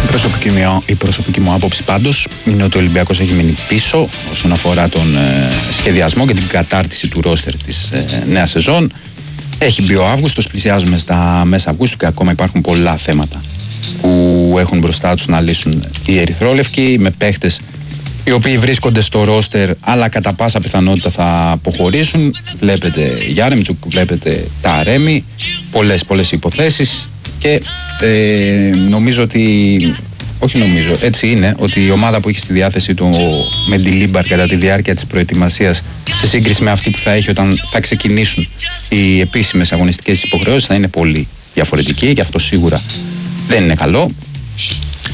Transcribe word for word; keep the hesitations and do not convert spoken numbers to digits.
προσωπική μου, η προσωπική μου άποψη πάντως είναι ότι ο Ολυμπιακός έχει μείνει πίσω όσον αφορά τον ε, σχεδιασμό και την κατάρτιση του ρόστερ της ε, νέας σεζόν. Έχει μπει ο Αύγουστος, πλησιάζουμε στα μέσα Αυγούστου και ακόμα υπάρχουν πολλά θέματα που έχουν μπροστά τους να λύσουν οι ερυθρόλευκοι, με παίχτες οι οποίοι βρίσκονται στο ρόστερ αλλά κατά πάσα πιθανότητα θα αποχωρήσουν. Βλέπετε Γιάρεμτσουκ, βλέπετε Ταρέμι, πολλές πολλές υποθέσεις και ε, νομίζω ότι, όχι νομίζω, έτσι είναι, ότι η ομάδα που έχει στη διάθεση του Μεντιλίμπαρ κατά τη διάρκεια της προετοιμασίας σε σύγκριση με αυτή που θα έχει όταν θα ξεκινήσουν οι επίσημες αγωνιστικές υποχρεώσεις θα είναι πολύ διαφορετική και αυτό σίγουρα δεν είναι καλό.